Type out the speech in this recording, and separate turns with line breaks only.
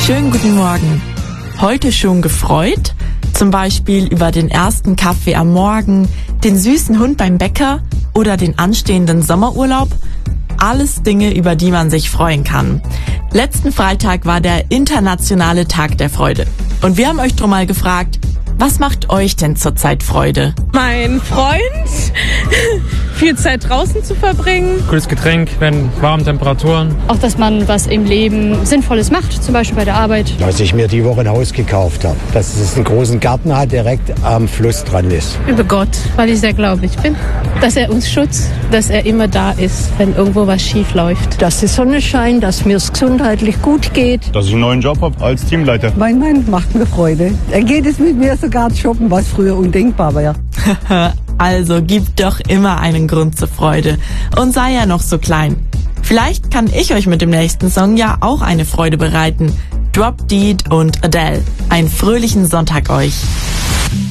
Schönen guten Morgen. Heute schon gefreut? Zum Beispiel über den ersten Kaffee am Morgen, den süßen Hund beim Bäcker oder den anstehenden Sommerurlaub? Alles Dinge, über die man sich freuen kann. Letzten Freitag war der internationale Tag der Freude. Und wir haben euch drum mal gefragt, was macht euch denn zurzeit Freude?
Mein Freund, viel Zeit draußen zu verbringen.
Cooles Getränk, wenn warme Temperaturen.
Auch, dass man was im Leben Sinnvolles macht, zum Beispiel bei der Arbeit.
Als ich mir die Woche ein Haus gekauft habe, dass es einen großen Garten hat, direkt am Fluss dran ist.
Über Gott, weil ich sehr gläubig bin. Dass er uns schützt, dass er immer da ist, wenn irgendwo was schief läuft.
Dass die Sonne scheint, dass mir es gesundheitlich gut geht.
Dass ich einen neuen Job habe als Teamleiter.
Mein Mann macht mir Freude. Er geht es mit mir sogar shoppen, was früher undenkbar war.
Also gibt doch immer einen Grund zur Freude und sei ja noch so klein. Vielleicht kann ich euch mit dem nächsten Song ja auch eine Freude bereiten. Drop Dead und Adele. Einen fröhlichen Sonntag euch.